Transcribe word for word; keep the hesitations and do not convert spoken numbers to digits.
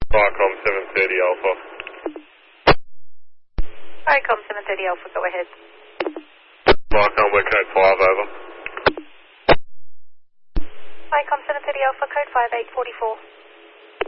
Viacom seven thirty Alpha. Viacom seven thirty Alpha, go ahead. Viacom, we're code five, over. Viacom seven thirty Alpha, code five eight four four.